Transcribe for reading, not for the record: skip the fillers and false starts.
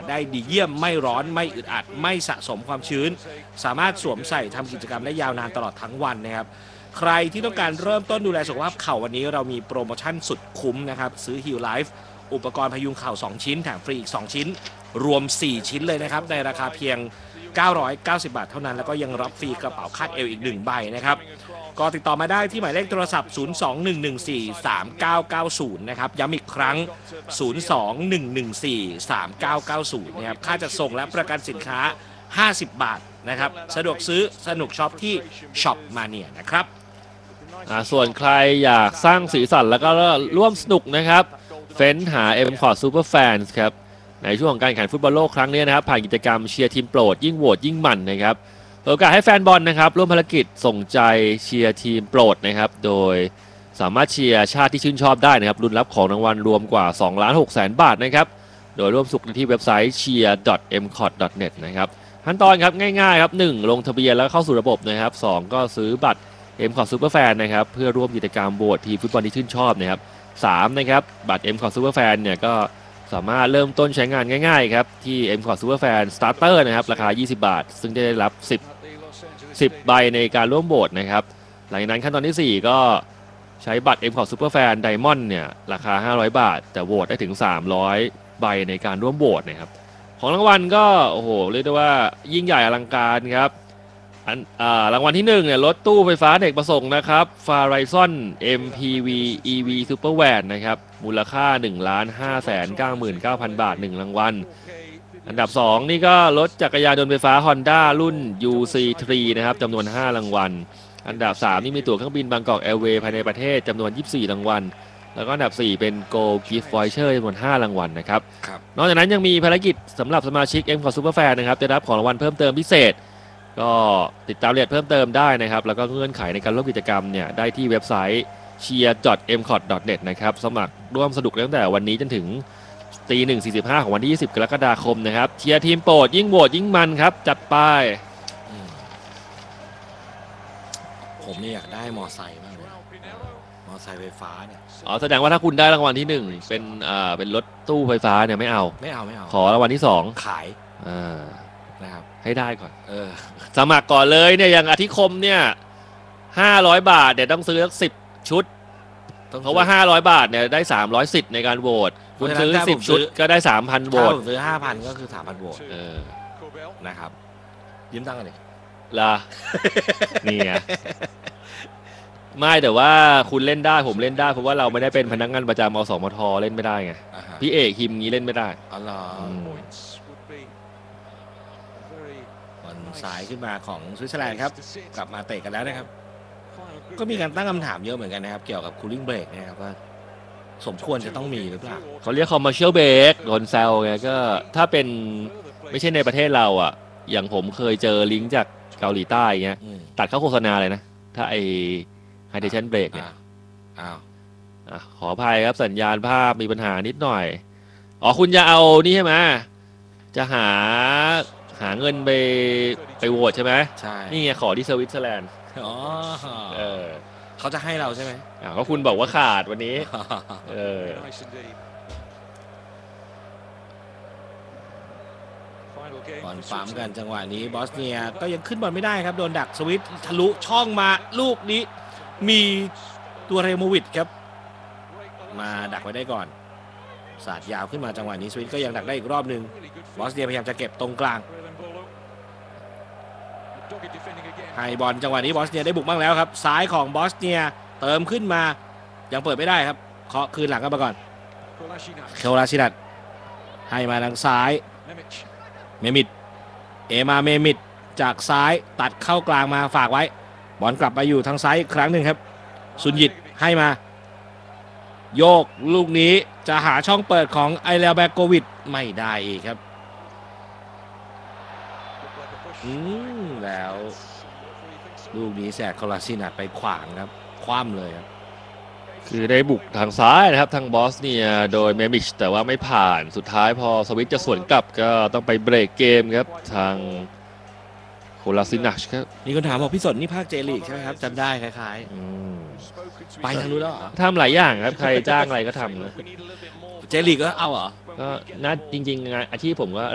ได้ดีเยี่ยมไม่ร้อนไม่อึดอัดไม่สะสมความชื้นสามารถสวมใส่ทำกิจกรรมได้ยาวนานตลอดทั้งวันนะครับใครที่ต้องการเริ่มต้นดูแลสุขภาพเข่าวันนี้เรามีโปรโมชั่นสุดคุ้มนะครับซื้อ Heal Life อุปกรณ์พยุงเข่า2ชิ้นแถมฟรีอีก2ชิ้นรวม4ชิ้นเลยนะครับในราคาเพียง990 บาทเท่านั้นแล้วก็ยังรับฟรีกระเป๋าคาดเอวอีก1ใบนะครับก็ติดต่อมาได้ที่หมายเลขโทรศัพท์ 021143990 นะครับย้ำอีกครั้ง 021143990 นะครับค่าจัดส่งและประกันสินค้า50 บาทนะครับสะดวกซื้อสนุกช็อปที่ช็อปมาเนียนะครับส่วนใครอยากสร้างสีสันแล้วก็ร่วมสนุกนะครับเฟ้นหา M-Cord Super Fans ครับในช่วงของการแข่งขันฟุตบอลโลกครั้งนี้นะครับผ่านกิจกรรมเชียร์ทีมโปรดยิ่งโหวตยิ่งมันนะครับโอกาสให้แฟนบอลนะครับร่วมภารกิจส่งใจเชียร์ทีมโปรดนะครับโดยสามารถเชียร์ชาติที่ชื่นชอบได้นะครับลุ้นรับของรางวัลรวมกว่า 2,600,000 บาทนะครับโดยร่วมสนุกที่เว็บไซต์ cheer.mcord.net นะครับขั้นตอนครับง่ายๆครับ1ลงทะเบียนแล้วเข้าสู่ระบบนะครับ2ก็ซื้อบัตร M-Cord Super Fan นะครับเพื่อร่วมกิจกรรมโหวตทีมฟุตบอลที่ชื่นชอบนะครับ3นะครับบัตร M-Cord Super Fan เนี่ยก็สามารถเริ่มต้นใช้งานง่ายๆครับที่ M-Cord Super Fan Starter นะครับราคา20 บาทซึ่งจะได้รับ10ใบในการร่วมโหวตนะครับหลังจากนั้นขั้นตอนที่4ก็ใช้บัตร M-Cord Super Fan Diamond เนี่ยราคา500 บาทแต่โหวตได้ถึง300ใบในการร่วมโหวตนะครับของรางวัลก็โอ้โหเรียกได้ว่ายิ่งใหญ่อลังการครับรางวัลที่1เนี่ยรถตู้ไฟฟ้าเด็กประสงค์นะครับ Farizon MPV EV Super Van นะครับมูลค่า 1,599,000 บาท1รางวัลอันดับ2นี่ก็รถจักรยานยนต์ไฟฟ้า Honda รุ่น UC3 นะครับจำนวน5รางวัลอันดับ3นี่มีตั๋วเครื่องบินบางกอกแอร์เวย์ภายในประเทศจำนวน24รางวัลแล้วก็อันดับ4เป็น Gold Gift Voucher จำนวน5รางวัลนะครับนอกจากนั้นยังมีภารกิจสำหรับสมาชิก M-Cord Super Fan นะครับจะรับของรางวัลเพิ่มเติมพิเศษก็ติดตามรายละเอียดเพิ่มเติมได้นะครับแล้วก็เงื่อนไขในการร่วมกิจกรรมเนี่ยได้ที่เว็บไซต์ cheer.mcord.net นะครับสมัครร่วมสนุกตั้งแต่วันนี้จนถึง1:45ของวันที่20กรกฎาคมนะครับเชียร์ทีมโปรดยิ่งโหวตยิ่งมันครับจัดไปผมเนี่ยอยากได้มอไซค์มากเลยมอไซค์ไฟฟ้าเนี่ยแสดงว่าถ้าคุณได้รางวัลที่1เป็นรถตู้ไฟฟ้าเนี่ยไม่เอาขอรางวัลที่2 ขายนะครับให้ได้ก่อนสมัครก่อนเลยเนี่ยอย่างอธิคมเนี่ย500 บาทเนี่ยต้องซื้อสัก10 ชุดเพราะว่า500 บาทเนี่ยได้300สิทธิ์ในการโหวตคุณซื้อ10 ชุดก็ได้ 3,000 โหวตซื้อ 5,000 ก็คือ 3,000 โหวตนะครับยืมตังค์กันดิล่ะนี่ไงไม่แต่ว่าคุณเล่นได้ผมเล่นได้เพราะว่าเราไม่ได้เป็นพนักงานประจำอสมทเล่นไม่ได้ไงพี่เอกคิมงี้เล่นไม่ได้บอลสายขึ้นมาของสวิตเซอร์แลนด์ครับกลับมาเตะกันแล้วนะครับก็มีการตั้งคำถามเยอะเหมือนกันนะครับเกี่ยวกับ cooling break นะครับว่าสมควรจะต้องมีหรือเปล่าเขาเรียก commercial break โดนแซวไงก็ถ้าเป็นไม่ใช่ในประเทศเราอ่ะอย่างผมเคยเจอลิงก์จากเกาหลีใต้เงี้ยตัดเข้าโฆษณาเลยนะถ้าไอ hydration break เนี่ยขออภัยครับสัญญาณภาพมีปัญหานิดหน่อยคุณจะเอานี่ใช่ไหมจะหาเงินไปโหวตใช่ไหมใช่นี่ไงขอที่สวิตเซอร์แลนด์เขาจะให้เราใช่ไหมก็คุณบอกว่าขาดวันนี้บอลปั๊มกันจังหวะนี้บอสเนียก็ยังขึ้นบอลไม่ได้ครับโดนดักสวิตทะลุช่องมาลูกนี้มีตัวเรโมวิชครับมาดักไว้ได้ก่อนสาดยาวขึ้นมาจังหวะนี้สวิตก็ยังดักได้อีกรอบหนึ่งบอสเนียพยายามจะเก็บตรงกลางให้บอลจังหวะนี้บอสเนียได้บุกบ้างแล้วครับซ้ายของบอสเนียเติมขึ้นมายังเปิดไม่ได้ครับเคาะคืนหลังกันมาก่อนเคลาชินัทให้มาทางซ้ายเมมิดเมมิดจากซ้ายตัดเข้ากลางมาฝากไว้บอลกลับมาอยู่ทางซ้ายอีกครั้งหนึ่งครับซุนยิตให้มาโยกลูกนี้จะหาช่องเปิดของไอเลแบโกวิดไม่ได้อีกครับแล้วลูกนี้แสกคลาซินัทไปขวางครับคว่ำเลยครับคือได้บุกทางซ้ายนะครับทางบอสเนียโดยเมมิชแต่ว่าไม่ผ่านสุดท้ายพอสวิตจะสวนกลับก็ต้องไปเบรกเกมครับทางโคลาซินัชครับมีคนถามบอกพี่สนนี่ภาคเจลีกใช่ไหมครับจำได้คล้ายๆไปทางนู้นแล้วทำหลายอย่างครับใครจ้างอะไรก็ทำนะเจลีกก็เอาเหรอก็น่าจริงๆงานอาชีพผมก็